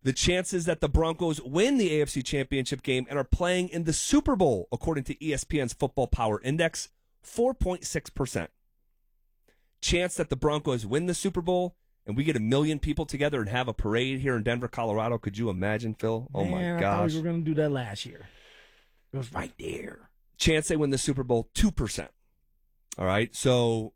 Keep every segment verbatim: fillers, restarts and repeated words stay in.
The chances that the Broncos win the A F C Championship game and are playing in the Super Bowl, according to E S P N's Football Power Index, four point six percent. Chance that the Broncos win the Super Bowl and we get a million people together and have a parade here in Denver, Colorado. Could you imagine, Phil? Oh, Man, my gosh. I thought we were going to do that last year. It was right there. Chance they win the Super Bowl, two percent. All right, so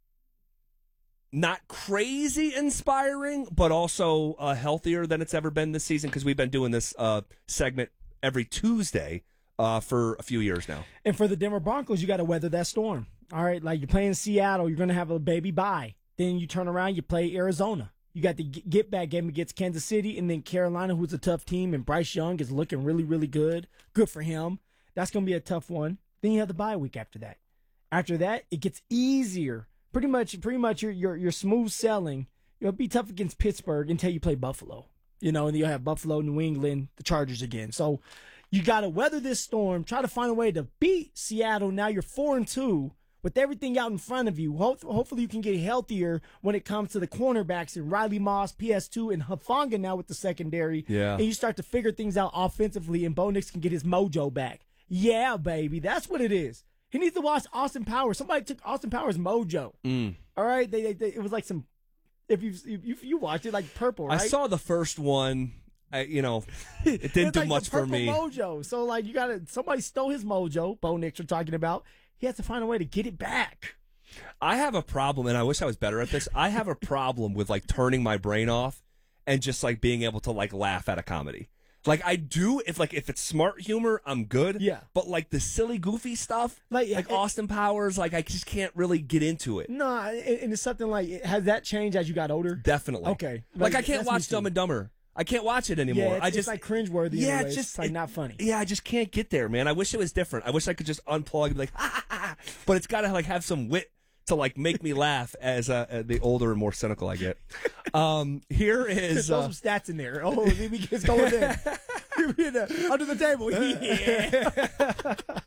not crazy inspiring, but also uh, healthier than it's ever been this season because we've been doing this uh, segment every Tuesday uh, for a few years now. And for the Denver Broncos, you got to weather that storm. All right, like you're playing Seattle, you're going to have a baby bye. Then you turn around, you play Arizona. You got the get back game against Kansas City, and then Carolina, who's a tough team, and Bryce Young is looking really, really good. Good for him. That's going to be a tough one. Then you have the bye week after that. After that, it gets easier. Pretty much, pretty much, you're you're, you're smooth sailing. It'll be tough against Pittsburgh until you play Buffalo. You know, and you'll have Buffalo, New England, the Chargers again. So you got to weather this storm. Try to find a way to beat Seattle. Now you're four and two. With everything out in front of you, hopefully you can get healthier when it comes to the cornerbacks and Riley Moss, P S two, and Hufanga now with the secondary. Yeah. And you start to figure things out offensively, and Bo Nix can get his mojo back. Yeah, baby. That's what it is. He needs to watch Austin Powers. Somebody took Austin Powers' mojo. Mm. All right? They, they, they, it was like some, if you if you watched it, like purple, right? I saw the first one. I, you know, it didn't do like much for me. Mojo. So, like, you got to, somebody stole his mojo, Bo Nix, we're talking about. He has to find a way to get it back. I have a problem, and I wish I was better at this. I have a problem with, like, turning my brain off and just, like, being able to, like, laugh at a comedy. Like, I do, if, like, if it's smart humor, I'm good. Yeah. But, like, the silly, goofy stuff, like, like it, Austin Powers, like, I just can't really get into it. No, nah, and it's something like, has that changed as you got older? Definitely. Okay. Like, like I can't watch Dumb and Dumber. I can't watch it anymore. Yeah, it's, I just it's like cringeworthy. Yeah, it's just it's like it, not funny. Yeah, I just can't get there, man. I wish it was different. I wish I could just unplug and be like, ha, ha, ha. But it's got to like have some wit to like make me laugh as uh, the older and more cynical I get. Um, here is throw uh, some stats in there. Oh, let me get going in. Under the table. Yeah.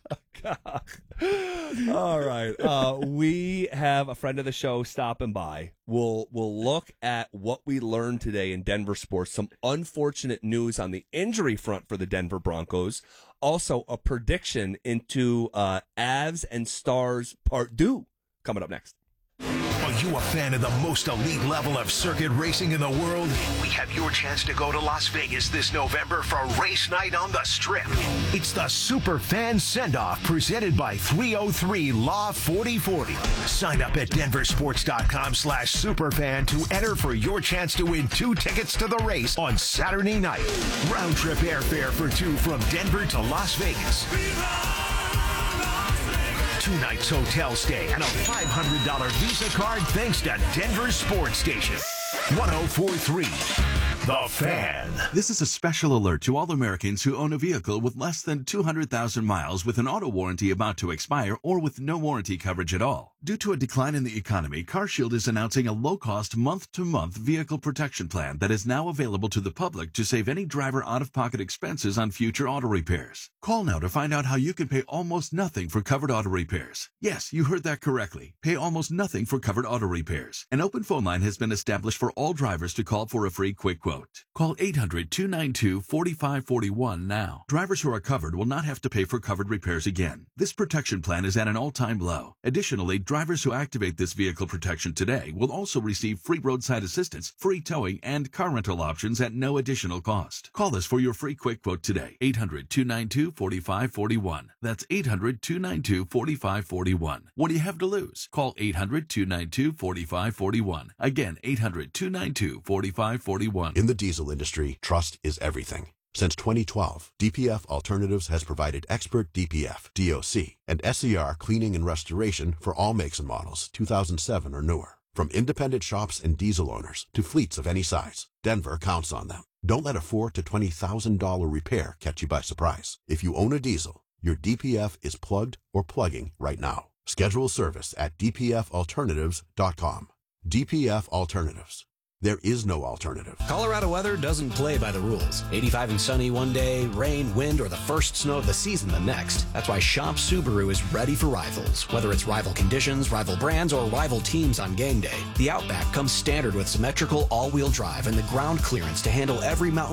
All right. Uh, we have a friend of the show stopping by. We'll we'll look at what we learned today in Denver sports. Some unfortunate news on the injury front for the Denver Broncos. Also, a prediction into uh, Avs and Stars Part Two coming up next. Are you a fan of the most elite level of circuit racing in the world? We have your chance to go to Las Vegas this November for race night on the Strip. It's the Superfan Send-Off presented by three oh three Law forty forty. Sign up at denversports.com slash superfan to enter for your chance to win two tickets to the race on Saturday night. Round trip airfare for two from Denver to Las Vegas. Two nights hotel stay and a five hundred dollars Visa card thanks to Denver Sports Station. one oh four point three The Fan. This is a special alert to all Americans who own a vehicle with less than two hundred thousand miles with an auto warranty about to expire or with no warranty coverage at all. Due to a decline in the economy, CarShield is announcing a low-cost month-to-month vehicle protection plan that is now available to the public to save any driver out-of-pocket expenses on future auto repairs. Call now to find out how you can pay almost nothing for covered auto repairs. Yes, you heard that correctly. Pay almost nothing for covered auto repairs. An open phone line has been established for all drivers to call for a free quick quote. Call eight hundred, two nine two, four five four one now. Drivers who are covered will not have to pay for covered repairs again. This protection plan is at an all-time low. Additionally, drivers who activate this vehicle protection today will also receive free roadside assistance, free towing, and car rental options at no additional cost. Call us for your free quick quote today. eight hundred, two nine two, four five four one. That's eight hundred, two nine two, four five four one. What do you have to lose? Call eight hundred, two nine two, four five four one. Again, eight hundred, two nine two, four five four one. In the diesel industry, trust is everything. Since twenty twelve, D P F Alternatives has provided expert D P F, D O C, and S E R cleaning and restoration for all makes and models, two thousand seven or newer. From independent shops and diesel owners to fleets of any size, Denver counts on them. Don't let a four thousand to twenty thousand dollars repair catch you by surprise. If you own a diesel, your D P F is plugged or plugging right now. Schedule service at d p f alternatives dot com. D P F Alternatives. There is no alternative. Colorado weather doesn't play by the rules. eighty-five and sunny one day, rain, wind, or the first snow of the season the next. That's why Shop Subaru is ready for rivals. Whether it's rival conditions, rival brands, or rival teams on game day, the Outback comes standard with symmetrical all-wheel drive and the ground clearance to handle every mountain